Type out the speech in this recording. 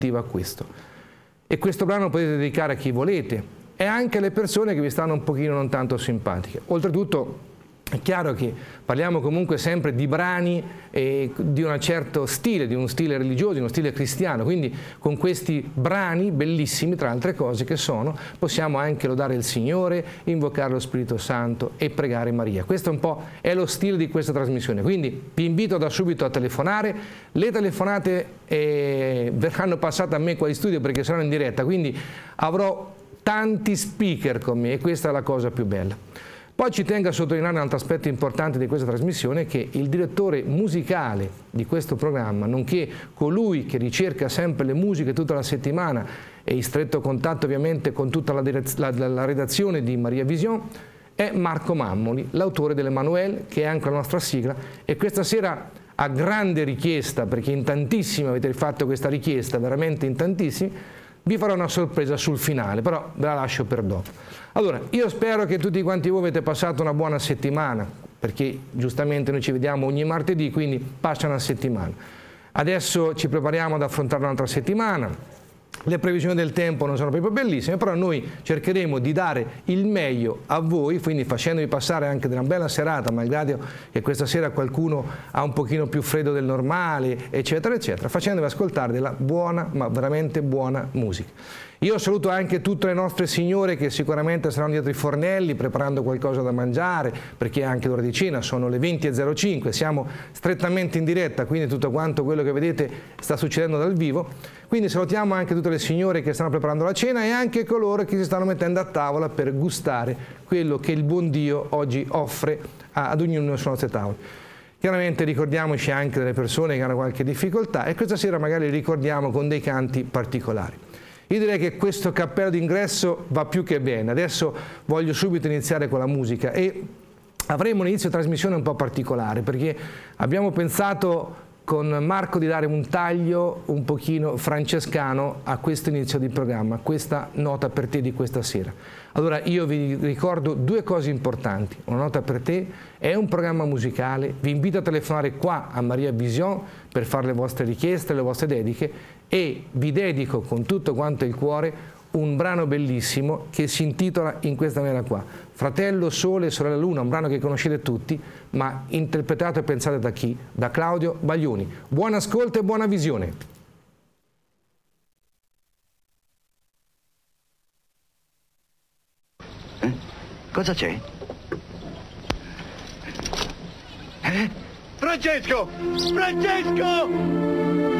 a questo. E questo brano potete dedicare a chi volete e anche alle persone che vi stanno un pochino non tanto simpatiche. Oltretutto è chiaro che parliamo comunque sempre di brani di un certo stile, di uno stile religioso, di uno stile cristiano, quindi con questi brani bellissimi, tra altre cose che sono, possiamo anche lodare il Signore, invocare lo Spirito Santo e pregare Maria. Questo un po' è lo stile di questa trasmissione, quindi vi invito da subito a telefonare. Le telefonate verranno passate a me qua in studio perché saranno in diretta, quindi avrò tanti speaker con me e questa è la cosa più bella. Poi ci tengo a sottolineare un altro aspetto importante di questa trasmissione, che il direttore musicale di questo programma, nonché colui che ricerca sempre le musiche tutta la settimana e in stretto contatto ovviamente con tutta la redazione di Maria Vision, è Marco Mammoli, l'autore dell'Emanuele, che è anche la nostra sigla, e questa sera a grande richiesta, perché in tantissimi avete fatto questa richiesta, veramente in tantissimi, vi farò una sorpresa sul finale, però ve la lascio per dopo. Allora, io spero che tutti quanti voi avete passato una buona settimana, perché giustamente noi ci vediamo ogni martedì, quindi passa una settimana. Adesso ci prepariamo ad affrontare un'altra settimana. Le previsioni del tempo non sono proprio bellissime, però noi cercheremo di dare il meglio a voi, quindi facendovi passare anche una bella serata, malgrado che questa sera qualcuno ha un pochino più freddo del normale, eccetera, eccetera, facendovi ascoltare della buona, ma veramente buona musica. Io saluto anche tutte le nostre signore che sicuramente saranno dietro i fornelli preparando qualcosa da mangiare, perché è anche l'ora di cena, sono le 20:05, siamo strettamente in diretta, quindi tutto quanto quello che vedete sta succedendo dal vivo. Quindi salutiamo anche tutte le signore che stanno preparando la cena e anche coloro che si stanno mettendo a tavola per gustare quello che il buon Dio oggi offre ad ognuno sulle nostre tavole. Chiaramente ricordiamoci anche delle persone che hanno qualche difficoltà e questa sera magari li ricordiamo con dei canti particolari. Io direi che questo cappello d'ingresso va più che bene. Adesso voglio subito iniziare con la musica e avremo un inizio di trasmissione un po' particolare perché abbiamo pensato con Marco di dare un taglio un pochino francescano a questo inizio di programma, questa nota per te di questa sera. Allora io vi ricordo due cose importanti. Una nota per te è un programma musicale, vi invito a telefonare qua a Maria Vision per fare le vostre richieste, le vostre dediche e vi dedico con tutto quanto il cuore un brano bellissimo che si intitola in questa maniera qua, Fratello Sole e Sorella Luna, un brano che conoscete tutti, ma interpretato e pensate da chi? Da Claudio Baglioni. Buon ascolto e buona visione. Cosa c'è? Francesco! Francesco!